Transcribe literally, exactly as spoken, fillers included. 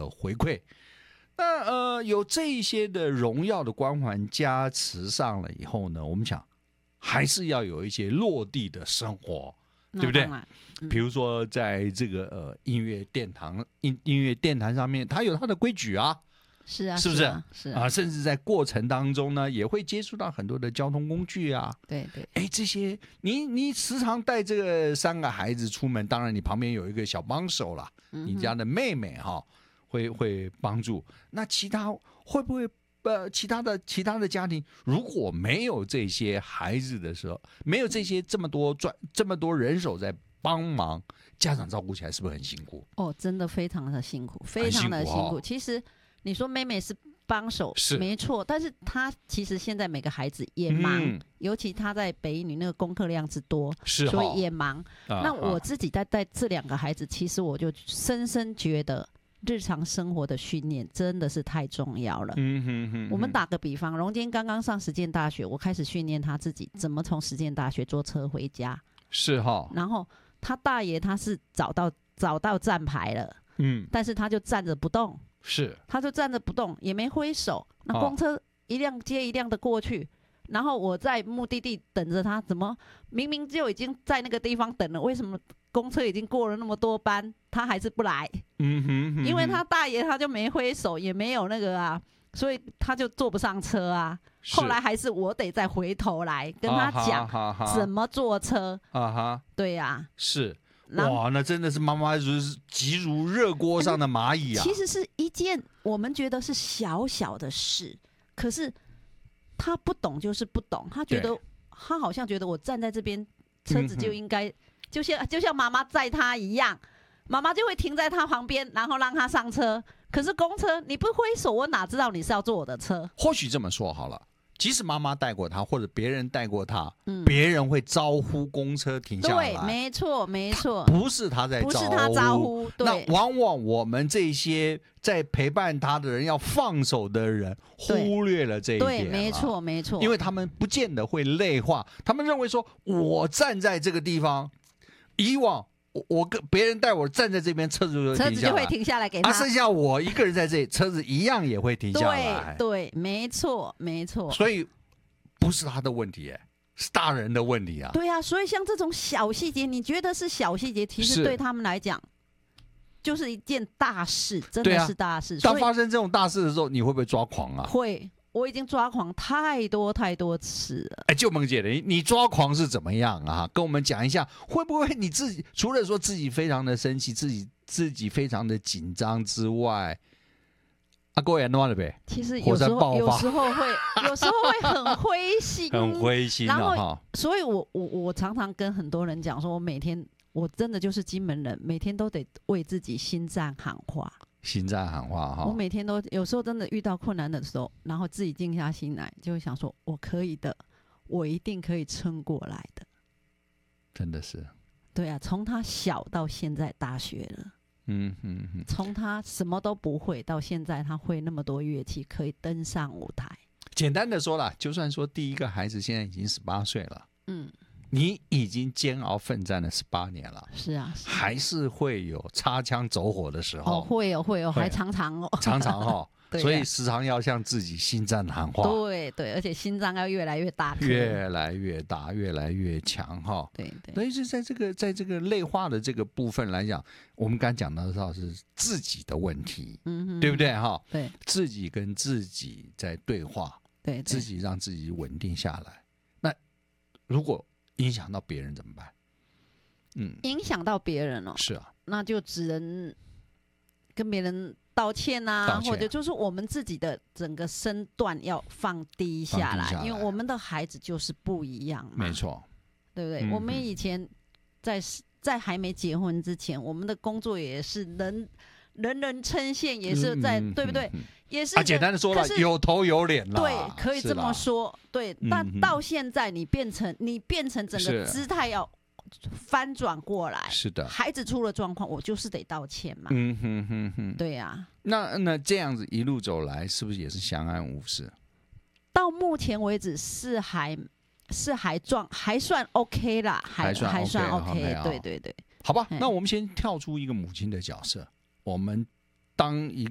的回馈。那呃，有这一些的荣耀的光环加持上了以后呢，我们想还是要有一些落地的生活，对不对？嗯、比如说在这个呃音乐殿堂音音乐殿堂上面，它有它的规矩啊。 是啊， 是不是？ 是啊，是啊， 啊，甚至在过程当中呢，也会接触到很多的交通工具啊。 对对， 哎，这些你你时常带这个三个孩子出门，当然你旁边有一个小帮手啦，嗯、你家的妹妹哈、哦，会会帮助。那其他会不会呃，其他的其他的家庭如果没有这些孩子的时候，没有这些这么多专这么多人手在帮忙，家长照顾起来是不是很辛苦？ 哦，真的非常的辛苦，非常的辛苦。辛苦哦、其实。你说妹妹是帮手是没错，但是她其实现在每个孩子也忙，嗯、尤其她在北一女那个功课量之多， 是所以也忙。啊、那我自己在带这两个孩子，其实我就深深觉得日常生活的训练真的是太重要了。嗯哼哼哼我们打个比方，荣坚刚刚上实践大学，我开始训练他自己怎么从实践大学坐车回家。 是哈。 然后他大爷他是找到找到站牌了，嗯，但是他就站着不动。 是， 他就站着不动，也没挥手。那公车一辆接一辆的过去，哦、然后我在目的地等着他，怎么明明就已经在那个地方等了，为什么公车已经过了那么多班，他还是不来？嗯哼，嗯哼因为他大爷他就没挥手，也没有那个啊，所以他就坐不上车啊。后来还是我得再回头来跟他讲怎么坐车。啊哈，对呀、啊， 是。哇，那真的是妈妈就是急如热锅上的蚂蚁啊！ 其实是一件我们觉得是小小的事，可是他不懂就是不懂，他觉得他好像觉得我站在这边，车子就应该、嗯、就像就像妈妈载他一样，妈妈就会停在他旁边，然后让他上车。可是公车你不挥手，我哪知道你是要坐我的车？ 或许这么说好了。即使妈妈带过他，或者别人带过他，嗯、别人会招呼公车停下来。 对，没错，没错， 不是他在招呼， 不是他招呼。对， 那往往我们这些在陪伴他的人，要放手的人，忽略了这一点。 对，没错，没错， 因为他们不见得会内化，他们认为说，我站在这个地方，以往。我我跟别人带我站在这边，车子就车子就会停下来给他。 啊，剩下我一个人在这里，车子一样也会停下来。 对对，没错没错。 所以不是他的问题，哎，是大人的问题啊。 对啊，所以像这种小细节，你觉得是小细节，其实对他们来讲就是一件大事，真的是大事。 啊、当发生这种大事的时候，你会不会抓狂啊？ 会。我已经抓狂太多太多次了。 哎，就萌姐的，你抓狂是怎么样啊？跟我们讲一下，会不会你自己除了说自己非常的生气，自己自己非常的紧张之外，啊，各位乱了呗？ 其实有时候有时候会，有时候会很灰心， 很灰心、啊。 然后，所以我我我常常跟很多人讲说，我每天我真的就是金门人，每天都得为自己心脏喊话。 心脏喊话哈， 我每天都有时候真的遇到困难的时候，然后自己静下心来，就会想说：我可以的，我一定可以撑过来的。 真的是， 对啊，从他小到现在大学了，嗯嗯嗯，从他什么都不会到现在他会那么多乐器，可以登上舞台。 简单的说啦，就算说第一个孩子现在已经十八岁了，嗯。你已经煎熬奋战了十八年了， 是啊，是啊， 还是会有擦枪走火的时候， 哦，会有会有，还常常哦， 常常哦，啊、所以时常要向自己心脏喊话， 对对，而且心脏要越来越大， 越来越大，越来越强哈， 对对， 所以是在这个在这个内化的这个部分来讲，我们刚才讲到的是自己的问题，嗯，对不对哈？ 对， 自己跟自己在对话， 对， 自己让自己稳定下来。那如果影响到别人怎么办？ 嗯，影响到别人哦， 是啊， 那就只能跟别人道歉啊，道歉或者就是我们自己的整个身段要放低下来，下来因为我们的孩子就是不一样嘛， 没错， 对不对？嗯、我们以前在在还没结婚之前，我们的工作也是人人人称羡，也是在、嗯、对不对？嗯嗯也是、 啊、简单的说了，有头有脸啦， 对，可以这么说。对，但到现在你变成你变成整个姿态要翻转过来， 是的， 孩子出了状况，我就是得道歉嘛。嗯哼哼哼，对呀、啊。 那那这样子一路走来，是不是也是相安无事？ 到目前为止是还是还状还算 OK 啦，还还算 OK，, 还算 OK， 对对对。 好吧，那我们先跳出一个母亲的角色，我们当一